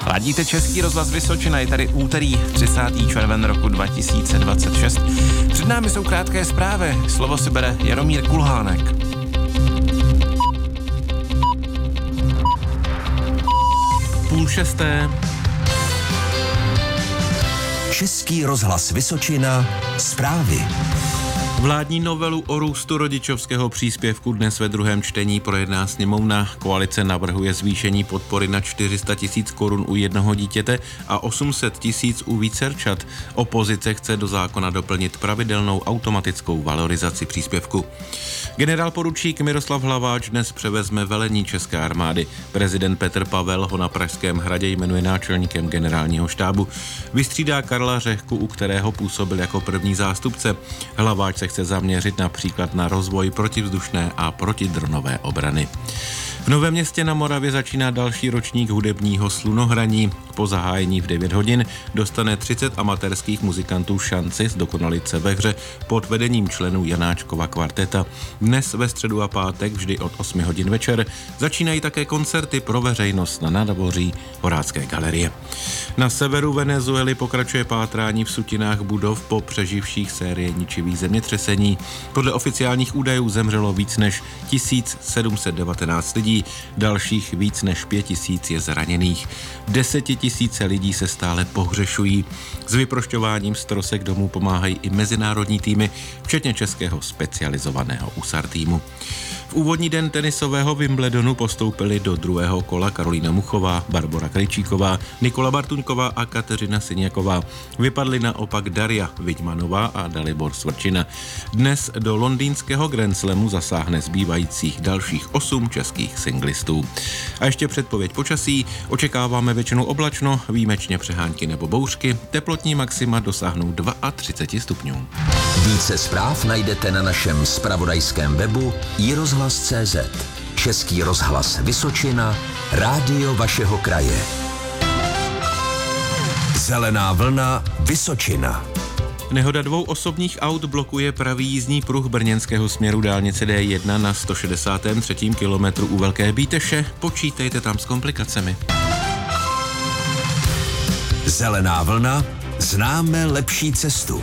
Ladíte Český rozhlas Vysočina, je tady úterý 30. červen roku 2026. Před námi jsou krátké zprávy, slovo si bere Jaromír Kulhánek. Půl šesté. Český rozhlas Vysočina, zprávy. Vládní novelu o růstu rodičovského příspěvku dnes ve druhém čtení projedná sněmovna. Koalice navrhuje zvýšení podpory na 400 000 korun u jednoho dítěte a 800 000 u vícerčat. Opozice chce do zákona doplnit pravidelnou automatickou valorizaci příspěvku. Generálporučík Miroslav Hlaváč dnes převezme velení české armády. Prezident Petr Pavel ho na Pražském hradě jmenuje náčelníkem generálního štábu. Vystřídá Karla Řehku, u kterého působil jako první zástupce. Hlaváč se chce zaměřit například na rozvoj protivzdušné a protidronové obrany. V Novém Městě na Moravě začíná další ročník hudebního slunohraní. Po zahájení v 9 hodin dostane 30 amatérských muzikantů šanci zdokonalit se ve hře pod vedením členů Janáčkova kvarteta. Dnes ve středu a pátek vždy od 8 hodin večer začínají také koncerty pro veřejnost na nádvoří Horácké galerie. Na severu Venezuely pokračuje pátrání v sutinách budov po přeživších série ničivých zemětřesení. Podle oficiálních údajů zemřelo víc než 1719 lidí, dalších víc než 5000 je zraněných. 10 000 lidí se stále pohřešují. S vyprošťováním z trosek domů pomáhají i mezinárodní týmy, včetně českého specializovaného USAR týmu. V úvodní den tenisového Wimbledonu postoupili do druhého kola Karolína Muchová, Barbora Krejčíková, Nikola Bartuňková a Kateřina Syněková. Vypadly naopak Daria Vidmanová a Dalibor Svrčina. Dnes do londýnského Grand Slamu zasáhne zbývajících dalších 8 českých singlistů. A ještě předpověď počasí. Očekáváme většinou oblačno, výjimečně přehánky nebo bouřky. Teplotní maxima dosáhnou 32 stupňů. Více zpráv najdete na našem zpravodajském webu iRozhlas.cz. Český rozhlas Vysočina, rádio vašeho kraje. Zelená vlna Vysočina. Nehoda 2 osobních aut blokuje pravý jízdní pruh brněnského směru dálnice D1 na 163. kilometru u Velké Bíteše. Počítejte tam s komplikacemi. Zelená vlna, známe lepší cestu.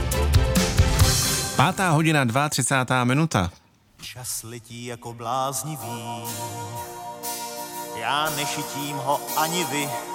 5. hodina 32. minuta. Čas letí jako bláznivý, já nešitím ho ani vy.